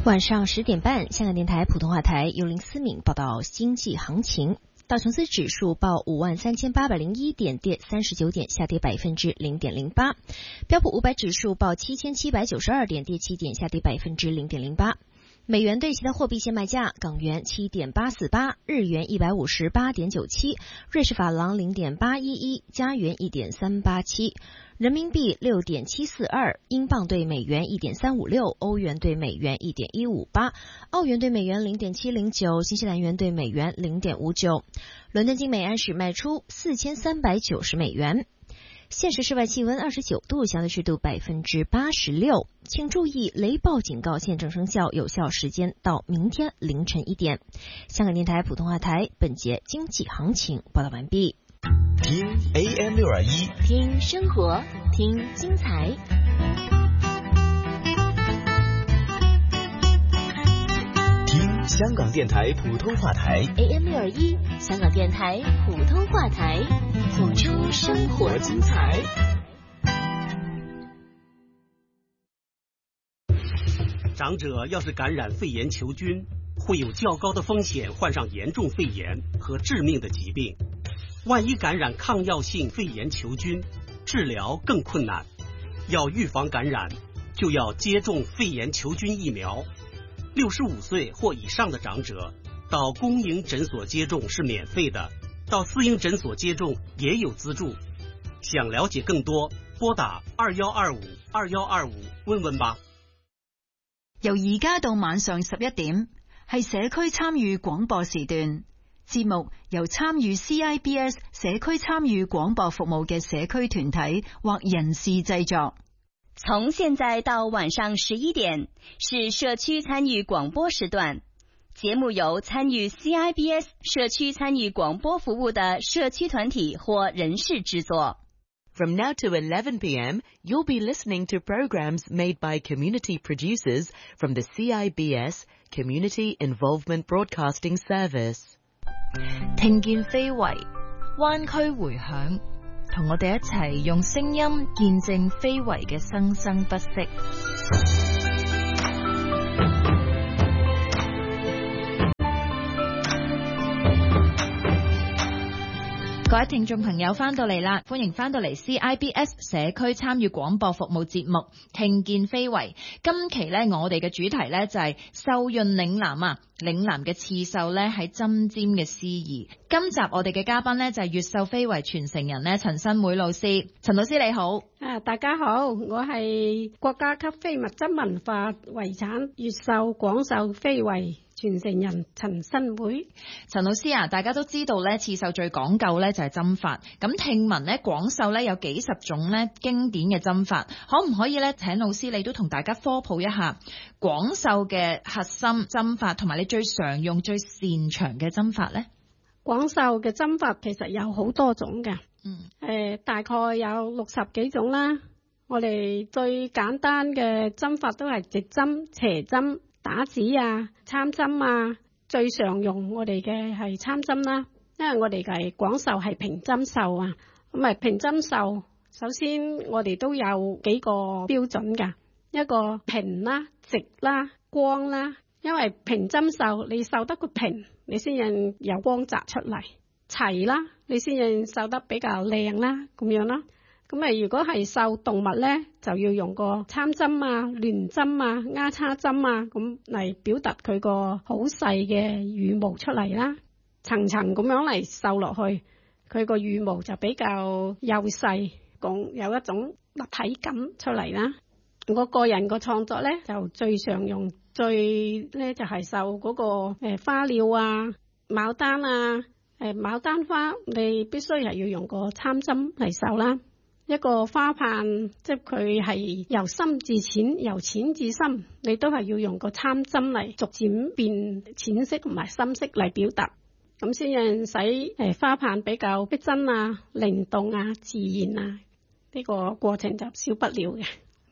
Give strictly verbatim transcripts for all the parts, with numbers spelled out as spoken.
晚上十点半，香港电台普通话台由林思敏报道经济行情。道琼斯指数报五万三千八百零一点，跌三十九点，下跌百分之零点零八。标普五百指数报七千七百九十二点，跌七点，下跌百分之零点零八。美元对其他货币现卖价：港元七点八四八，日元一百五十八点九七，瑞士法郎零点八一一，加元一点三八七。人民币六点七四二，英镑对美元一点三五六，欧元对美元一点一五八，澳元对美元零点七零九，新西兰元对美元零点五九。伦敦金每安士卖出四千三百九十美元。现时室外气温二十九度，相对湿度百分之八十六。请注意，雷暴警告现正生效，有效时间到明天凌晨一点。香港电台普通话台本节经济行情报道完毕。 听 A M 六二一， 听生活，听精彩。 听香港电台普通话台 A M 六二一，香港电台普通话台，谱出生活精彩。 长者要是感染肺炎球菌，会有较高的风险患上严重肺炎和致命的疾病。万一感染抗药性肺炎球菌，治疗更困难。要预防感染，就要接种肺炎球菌疫苗。六十五岁或以上的长者到公营诊所接种是免费的，到私营诊所接种也有资助。想了解更多，拨打二幺二五二幺二五问问吧。 由而家到晚上十一點，係社區參與廣播時段。節目由參與 C I B S 社區參與廣播服務嘅社區團體或人士製作。 從現在到晚上十一點是社區參與廣播時段，節目由參與 C I B S 社區參與廣播服務的社區團體或人士製作。 From now to eleven p m, you'll be listening to programs made by community producers from the C I B S Community Involvement Broadcasting Service。 聽見非遺，灣區迴響，同我哋一齊用聲音見證非遺嘅生生不息。各位聽眾朋友翻到嚟啦，歡迎翻到嚟 C I B S 社區參與廣播服務節目聽見非遺。今期咧我哋嘅主題咧就係繡韻嶺南啊，嶺南嘅刺繡咧喺針尖嘅詩意。今集我哋嘅嘉賓咧就係粵繡非遺傳承人咧陳新會老師。陳老師你好。 啊，大家好，我係國家級非物質文化遺產粵繡廣繡非遺傳承人陳新會。 陳老師啊，大家都知道咧，刺繡最講究咧就係針法。咁聽聞咧廣繡咧有幾十種咧經典嘅針法，可唔可以咧請老師你都同大家科普一下廣繡嘅核心針法，同埋你最常用最擅長嘅針法咧？ 廣繡嘅針法其實有好多種嘅， 嗯， 誒、呃、大概有六十幾種啦。我哋最簡單嘅針法都係直針、斜針、打指啊、參針啊，最常用我哋嘅係參針啦，因為我哋嘅廣繡係平針繡啊，咁啊平針繡首先我哋都有幾個標準㗎，一個平啦、直啦、光啦，因為平針繡你繡得個平，你先有有光澤出嚟，齊啦，你先有繡得比較靚啦，咁樣啦。咁啊，如果係繡動物咧，就要用個參針啊、亂針啊、丫叉針啊，咁嚟表達佢個好細嘅羽毛出嚟啦。層層咁樣嚟繡落去，佢個羽毛就比較幼細，講有一種立體感出嚟啦。我個人個創作咧，就最常用最咧就係繡嗰個誒花鳥啊、牡丹啊、誒牡丹花，你必須係要用個參針嚟繡啦。一個花瓣，即係佢係由深至淺，由淺至深，你都係要用個參針嚟逐漸變淺色同埋深色嚟表達，咁先讓使誒花瓣比較逼真啊、靈動啊、自然啊，呢個過程就少不了嘅。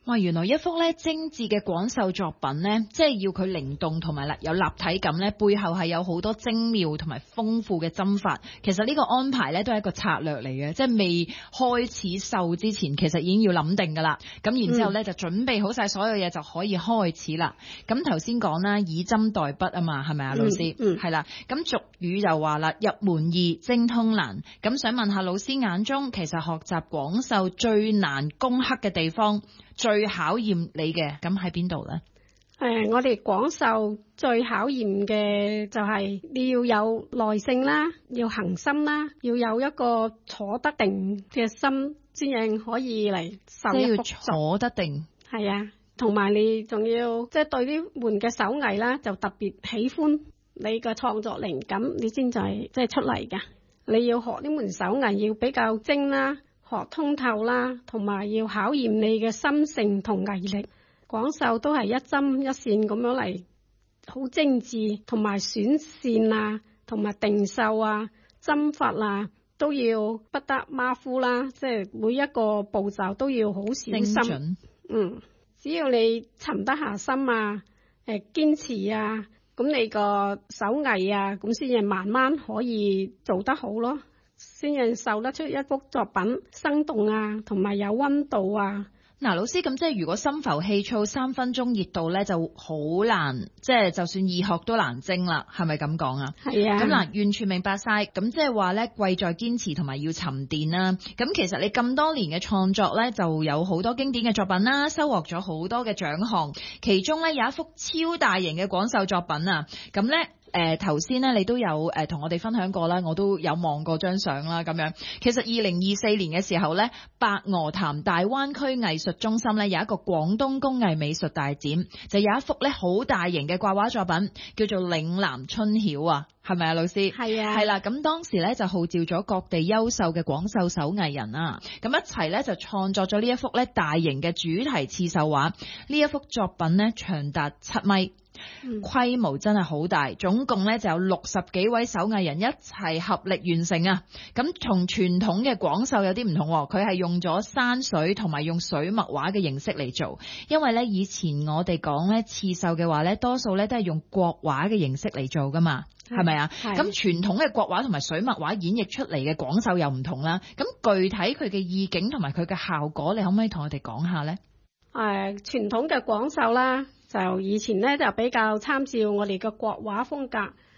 哇！原來一幅咧精緻嘅廣繡作品呢，即係要佢靈動同埋有立體感呢，背後係有好多精妙同埋豐富嘅針法。其實呢個安排呢，都係一個策略嚟嘅，即係未開始繡之前，其實已經要諗定噶啦。咁然之後呢，嗯、就準備好晒所有嘢就可以開始啦。咁頭先講啦，以針代筆啊嘛，係咪啊，老師？嗯，係、嗯、啦。咁俗語就話啦，入門易，精通難。咁想問下老師眼中，其實學習廣繡最難攻克嘅地方，最考驗你嘅咁喺邊度呢？ 誒、呃，我哋廣繡最考驗嘅就係你要有耐性啦，要恒心啦，要有一個坐得定嘅心，先至可以嚟繡一幅作。即係要坐得定。係啊，同埋你仲要即係、就是、對呢門嘅手藝啦，就特別喜歡你嘅創作靈感，你先就係即係出嚟㗎。你要學呢門手藝要比較精啦。學通透啦，同埋要考驗你嘅心性同毅力。廣繡都係一針一線咁樣嚟，好精緻，同埋選線啊，同埋定繡啊，針法啊，都要不得馬虎啦。即係每一個步驟都要好小心。嗯，只要你沉得下心啊，誒堅持啊，咁你個手藝啊，咁先至慢慢可以做得好咯。先人繡得出一幅作品生動啊，同埋有溫度啊。 嗱，老師咁即係如果心浮氣躁三分鐘熱度咧，就好難，即係就算易學都難精啦，係咪咁講啊？係啊。咁嗱，完全明白晒。咁即係話咧，貴在堅持同埋要沉澱啦。咁其實你咁多年嘅創作咧，就有好多經典嘅作品啦，收穫咗好多嘅獎項。其中咧有一幅超大型嘅廣繡作品啊，咁咧。誒頭先咧，你都有誒同、呃、我哋分享過啦，我都有望過張相啦，咁樣。其實二零二四年嘅時候咧，白鵝潭大灣區藝術中心咧有一個廣東工藝美術大展，就有一幅咧好大型嘅掛畫作品，叫做嶺南春曉啊，係咪啊，老師？係啊，係啦。咁當時咧就號召咗各地優秀嘅廣繡手藝人啊，咁一齊咧就創作咗呢一幅咧大型嘅主題刺繡畫。呢一幅作品咧長達七米。規模真係好大，總共咧就有六十幾位手藝人一齊合力完成啊！咁從傳統嘅廣繡有啲唔同，佢係用咗山水同埋用水墨畫嘅形式嚟做，因為咧以前我哋講咧刺繡嘅話咧，多數咧都係用國畫嘅形式嚟做噶嘛，係咪啊？咁傳統嘅國畫同埋水墨畫演繹出嚟嘅廣繡又唔同啦。咁具體佢嘅意境同埋佢嘅效果，你可唔可以同我哋講下呢？ 誒、呃，傳統嘅廣繡啦。就以前咧就比較參照我哋嘅國畫風格，